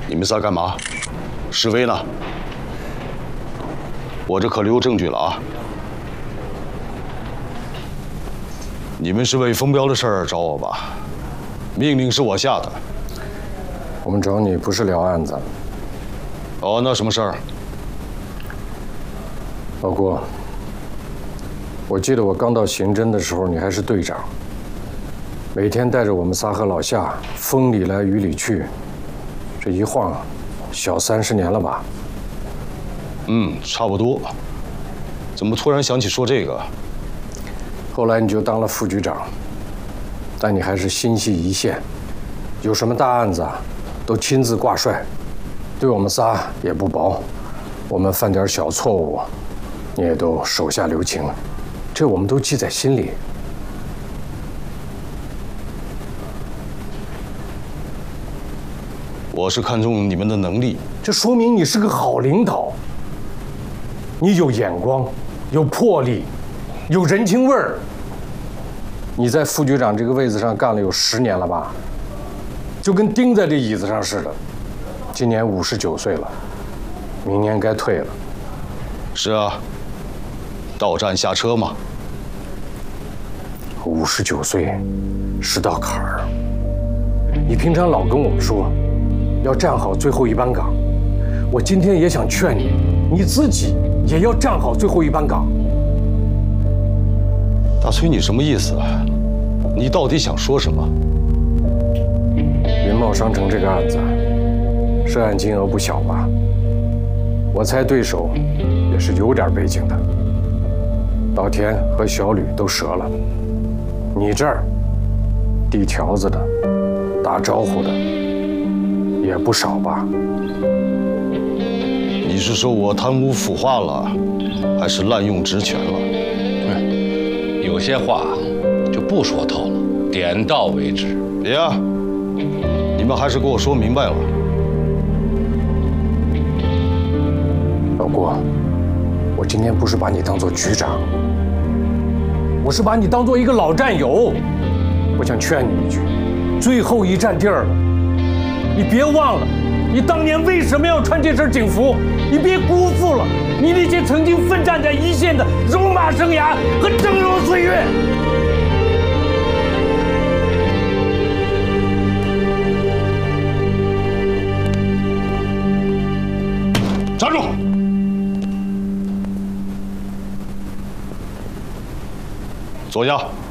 你们仨干嘛？示威呢？我这可留证据了啊！你们是为封标的事儿找我吧？命令是我下的。 我们找你不是聊案子。 哦，那什么事儿？ 老郭，我记得我刚到刑侦的时候，你还是队长，每天带着我们仨和老夏风里来雨里去，这一晃，小30年了吧？ 差不多。怎么突然想起说这个？ 后来你就当了副局长，但你还是心系一线，有什么大案子啊，都亲自挂帅，对我们仨也不薄。我们犯点小错误，你也都手下留情，这我们都记在心里。 我是看中你们的能力， 这说明你是个好领导，你有眼光，有魄力，有人情味儿。你在副局长这个位子上干了有10年了吧？就跟钉在这椅子上似的。今年59岁了，明年该退了。 是啊，到站下车嘛。 59岁是道坎儿。你平常老跟我们说，要站好最后一班岗。我今天也想劝你，你自己也要站好最后一班岗。 大崔，你什么意思啊？你到底想说什么？ 云茂商城这个案子，涉案金额不小吧？我猜对手也是有点背景的。老田和小吕都折了，你这儿递条子的、打招呼的也不少吧？ 你是说我贪污腐化了，还是滥用职权了？ 有些话就不说透了，点到为止。 别啊！你们还是给我说明白了。 老郭，我今天不是把你当做局长，我是把你当做一个老战友。我想劝你一句，最后一站地儿了，你别忘了，你当年为什么要穿这身警服？你别辜负了你那些曾经奋战在一线的戎马生涯和峥嵘岁月。 站住！坐下。